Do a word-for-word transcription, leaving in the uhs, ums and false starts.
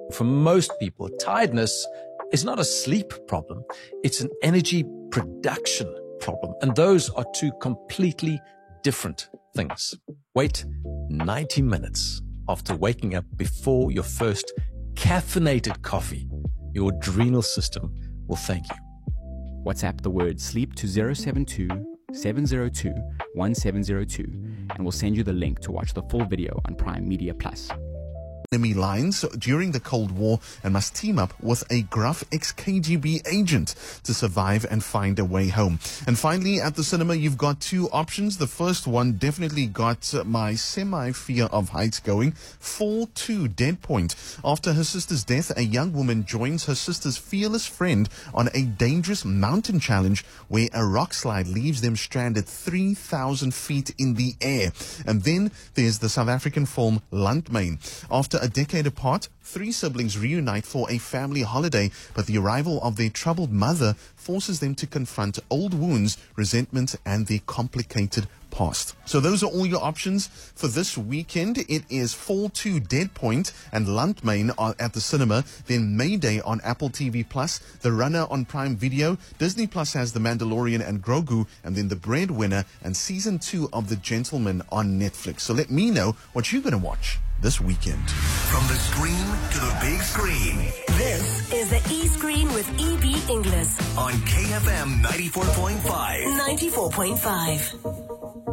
For most people, tiredness is not a sleep problem. It's an energy production problem. And those are two completely different things. Wait ninety minutes after waking up before your first caffeinated coffee. Your adrenal system will thank you. WhatsApp the word sleep to zero seven two, seven zero two, one seven zero two and we'll send you the link to watch the full video on Prime Media Plus. Enemy lines during the Cold War and must team up with a gruff ex-K G B agent to survive and find a way home. And finally, at the cinema, you've got two options. The first one definitely got my semi-fear of heights going. Fall two, Dead Point. After her sister's death, a young woman joins her sister's fearless friend on a dangerous mountain challenge where a rock slide leaves them stranded three thousand feet in the air. And then there's the South African film Landmyn. After a decade apart, three siblings reunite for a family holiday, but the arrival of their troubled mother forces them to confront old wounds, resentment, and their complicated past. So those are all your options for this weekend. It is Fall two, Dead Point and Landmyn are at the cinema, then Mayday on Apple T V Plus, The Runner on Prime Video, Disney Plus has The Mandalorian and Grogu, and then The Breadwinner and Season two of The Gentleman on Netflix. So let me know what you're going to watch this weekend. From the screen to the big screen. This is the E-Screen with E B Inglis on K F M ninety-four point five. ninety-four point five.